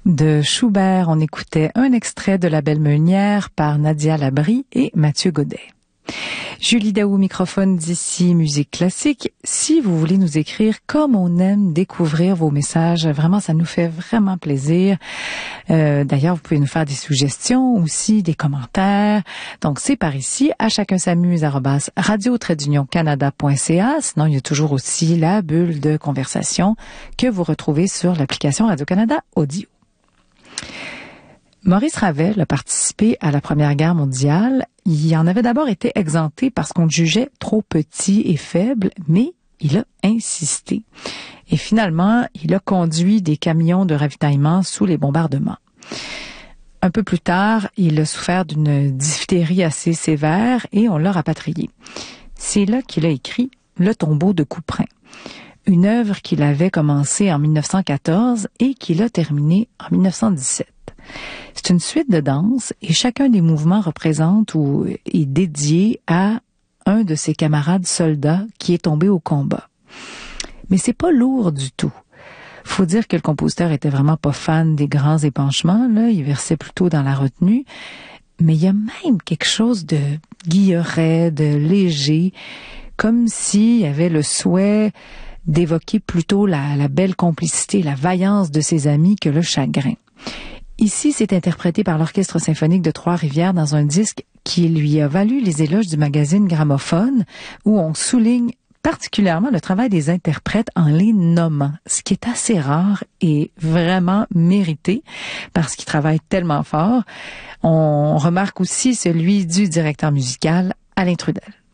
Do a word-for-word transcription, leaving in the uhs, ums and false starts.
De Schubert, on écoutait un extrait de La Belle Meunière par Nadia Labrie et Mathieu Godet. Julie Daou, microphone d'ici Musique Classique. Si vous voulez nous écrire, comme on aime découvrir vos messages, vraiment, ça nous fait vraiment plaisir. Euh, d'ailleurs, vous pouvez nous faire des suggestions aussi, des commentaires. Donc, c'est par ici, à chacun s'amuse, arobase radio trait d'union canada point c a. Sinon, il y a toujours aussi la bulle de conversation que vous retrouvez sur l'application Radio-Canada Audio. Maurice Ravel a participé à la Première Guerre mondiale. Il en avait d'abord été exempté parce qu'on le jugeait trop petit et faible, mais il a insisté. Et finalement, il a conduit des camions de ravitaillement sous les bombardements. Un peu plus tard, il a souffert d'une diphtérie assez sévère et on l'a rapatrié. C'est là qu'il a écrit Le tombeau de Couperin, une œuvre qu'il avait commencée en mille neuf cent quatorze et qu'il a terminée en mille neuf cent dix-sept. C'est une suite de danses et chacun des mouvements représente ou est dédié à un de ses camarades soldats qui est tombé au combat. Mais c'est pas lourd du tout. Faut dire que le compositeur était vraiment pas fan des grands épanchements, là, il versait plutôt dans la retenue. Mais il y a même quelque chose de guilleret, de léger, comme s'il y avait le souhait d'évoquer plutôt la, la belle complicité, la vaillance de ses amis que le chagrin. Ici, c'est interprété par l'Orchestre symphonique de Trois-Rivières dans un disque qui lui a valu les éloges du magazine Gramophone, où on souligne particulièrement le travail des interprètes en les nommant, ce qui est assez rare et vraiment mérité parce qu'ils travaillent tellement fort. On remarque aussi celui du directeur musical, Alain Trudel.